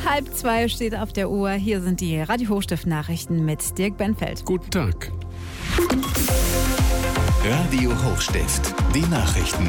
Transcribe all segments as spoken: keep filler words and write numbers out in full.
Halb zwei steht auf der Uhr. Hier sind die Radio Hochstift-Nachrichten mit Dirk Benfeld. Guten Tag. Radio Hochstift, die Nachrichten.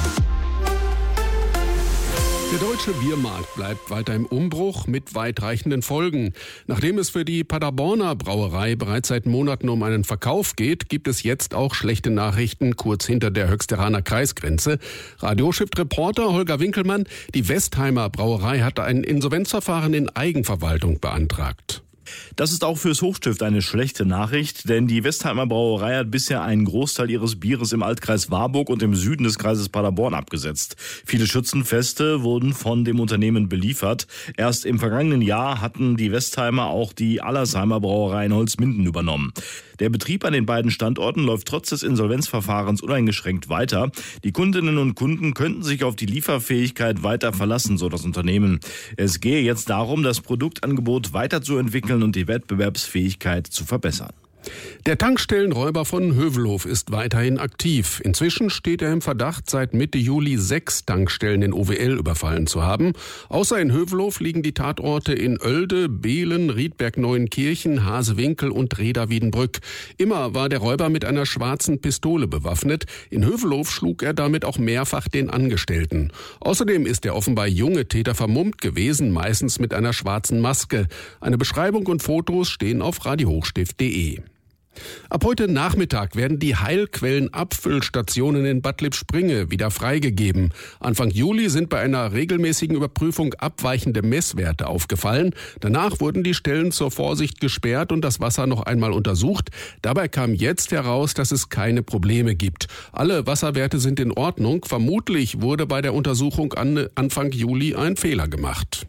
Der deutsche Biermarkt bleibt weiter im Umbruch mit weitreichenden Folgen. Nachdem es für die Paderborner Brauerei bereits seit Monaten um einen Verkauf geht, gibt es jetzt auch schlechte Nachrichten kurz hinter der Höchsteraner Kreisgrenze. Radio Hochstift-Reporter Holger Winkelmann, die Westheimer Brauerei hat ein Insolvenzverfahren in Eigenverwaltung beantragt. Das ist auch fürs Hochstift eine schlechte Nachricht, denn die Westheimer Brauerei hat bisher einen Großteil ihres Bieres im Altkreis Warburg und im Süden des Kreises Paderborn abgesetzt. Viele Schützenfeste wurden von dem Unternehmen beliefert. Erst im vergangenen Jahr hatten die Westheimer auch die Allersheimer Brauerei in Holzminden übernommen. Der Betrieb an den beiden Standorten läuft trotz des Insolvenzverfahrens uneingeschränkt weiter. Die Kundinnen und Kunden könnten sich auf die Lieferfähigkeit weiter verlassen, so das Unternehmen. Es gehe jetzt darum, das Produktangebot weiterzuentwickeln und die Wettbewerbsfähigkeit zu verbessern. Der Tankstellenräuber von Hövelhof ist weiterhin aktiv. Inzwischen steht er im Verdacht, seit Mitte Juli sechs Tankstellen in O W L überfallen zu haben. Außer in Hövelhof liegen die Tatorte in Oelde, Behlen, Riedberg-Neuenkirchen, Hasewinkel und Reda-Wiedenbrück. Immer war der Räuber mit einer schwarzen Pistole bewaffnet. In Hövelhof schlug er damit auch mehrfach den Angestellten. Außerdem ist der offenbar junge Täter vermummt gewesen, meistens mit einer schwarzen Maske. Eine Beschreibung und Fotos stehen auf radio hochstift punkt de. Ab heute Nachmittag werden die Heilquellen-Abfüllstationen in Bad Lippspringe wieder freigegeben. Anfang Juli sind bei einer regelmäßigen Überprüfung abweichende Messwerte aufgefallen. Danach wurden die Stellen zur Vorsicht gesperrt und das Wasser noch einmal untersucht. Dabei kam jetzt heraus, dass es keine Probleme gibt. Alle Wasserwerte sind in Ordnung. Vermutlich wurde bei der Untersuchung an Anfang Juli ein Fehler gemacht.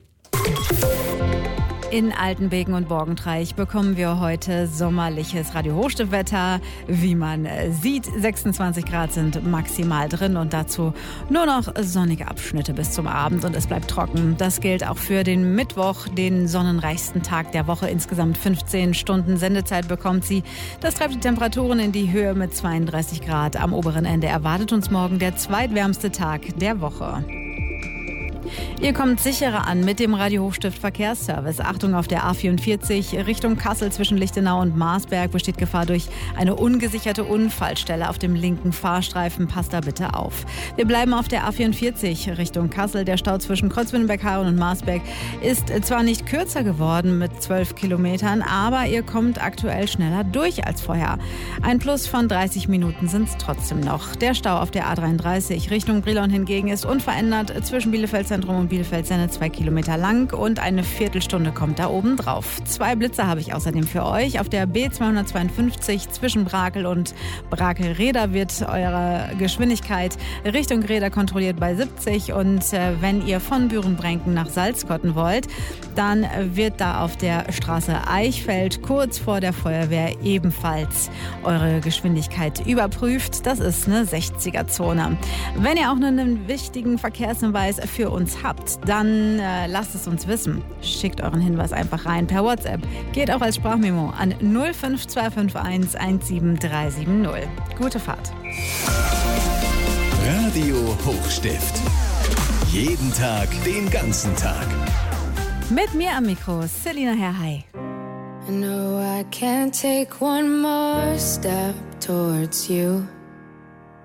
In Altenbeken und Borgentreich bekommen wir heute sommerliches Radio-Hochstift-Wetter. Wie man sieht, sechsundzwanzig Grad sind maximal drin und dazu nur noch sonnige Abschnitte bis zum Abend und es bleibt trocken. Das gilt auch für den Mittwoch, den sonnenreichsten Tag der Woche. Insgesamt fünfzehn Stunden Sendezeit bekommt sie. Das treibt die Temperaturen in die Höhe mit zweiunddreißig Grad. Am oberen Ende erwartet uns morgen der zweitwärmste Tag der Woche. Ihr kommt sicherer an mit dem Radio Hochstift Verkehrsservice. Achtung auf der A vierundvierzig Richtung Kassel zwischen Lichtenau und Marsberg besteht Gefahr durch eine ungesicherte Unfallstelle auf dem linken Fahrstreifen. Passt da bitte auf. Wir bleiben auf der A vierundvierzig Richtung Kassel. Der Stau zwischen Kreuzwindenberg-Hauen und Marsberg ist zwar nicht kürzer geworden mit zwölf Kilometern, aber ihr kommt aktuell schneller durch als vorher. Ein Plus von dreißig Minuten sind es trotzdem noch. Der Stau auf der A dreiunddreißig Richtung Brilon hingegen ist unverändert zwischen Bielefeld Zentrum und Bielefeld-Senne zwei Kilometer lang und eine Viertelstunde kommt da oben drauf. Zwei Blitzer habe ich außerdem für euch. Auf der B zweihundertzweiundfünfzig zwischen Brakel und Brakel-Reda wird eure Geschwindigkeit Richtung Reda kontrolliert bei siebzig und äh, wenn ihr von Bürenbrenken nach Salzkotten wollt, dann wird da auf der Straße Eichfeld kurz vor der Feuerwehr ebenfalls eure Geschwindigkeit überprüft. Das ist eine sechziger-Zone. Wenn ihr auch nur einen wichtigen Verkehrshinweis für uns habt, dann äh, lasst es uns wissen. Schickt euren Hinweis einfach rein per WhatsApp. Geht auch als Sprachmemo an null fünf zwei fünf eins eins sieben drei sieben null. Gute Fahrt. Radio Hochstift. Jeden Tag, den ganzen Tag. Mit mir am Mikro, Selina Herrhey. I know I can't take one more step towards you.